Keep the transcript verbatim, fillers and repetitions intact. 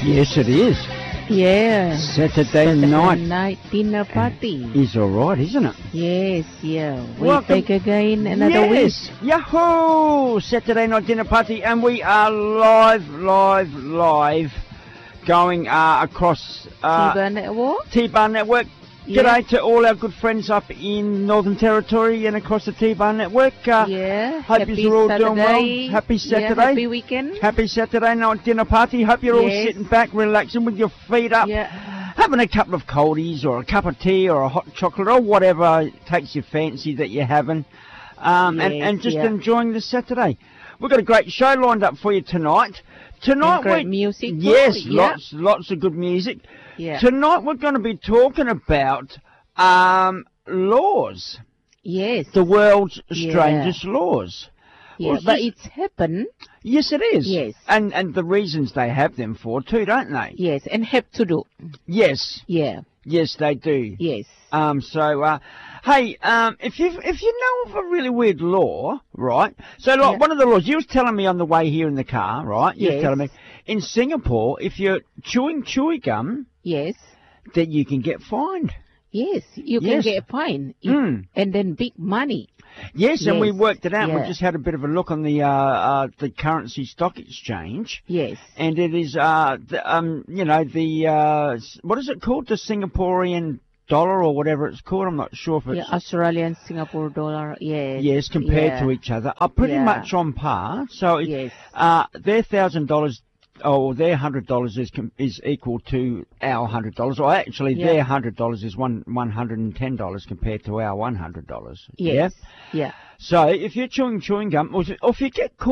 Yes, it is. Yeah. Saturday, Saturday night night dinner party. is all right, isn't it? Yes, yeah. We Welcome. back again another yes. week. Yahoo! Saturday night dinner party, and we are live, live, live, going uh, across uh, T-Bar Network. T-Bar Network. Yeah. G'day to all our good friends up in Northern Territory and across the T-Bar Network. Uh, Yeah. Hope Happy you're all Saturday. doing well. Happy Saturday. Yeah, happy weekend. Happy Saturday night dinner party. Hope you're all Yes. sitting back, relaxing with your feet up, Yeah. having a couple of coldies or a cup of tea or a hot chocolate or whatever takes your fancy that you're having, um, and, Yes, and just yeah. enjoying the Saturday. We've got a great show lined up for you tonight. Tonight, And great we music too, yes, yeah. lots, lots of good music. Yeah. Tonight we're going to be talking about um, laws, Yes. the world's Yeah. strangest laws. Yeah, Well, but just- it's happened. Yes, it is. Yes. And and the reasons they have them for too, don't they? Yes, and have to do. Yes. Yeah. Yes, they do. Yes. Um. So, uh, hey, um, if you if you know of a really weird law, right? So, like Yeah. one of the laws you was telling me on the way here in the car, right? You was Yes. telling me in Singapore, if you're chewing chewy gum, Yes. that you can get fined. Yes. You can Yes. get a fine. If- Mm. And then big money. Yes, and we Yes, worked it out. We yeah. just had a bit of a look on the uh, uh the currency stock exchange. Yes. And it is, uh, the, um, you know, the, uh, s- what is it called? The Singaporean dollar or whatever it's called. I'm not sure if it's, Yeah, Australian, Singapore dollar. Yes. yes, compared yeah. to each other, are pretty Yeah. much on par. So, it, Yes. uh, their thousand dollars, or their hundred dollars is com- is equal to our hundred dollars, or actually Yeah. their hundred dollars is one one hundred and ten dollars compared to our one hundred dollars. Yes. Yeah. So if you're chewing chewing gum, or if or if you get caught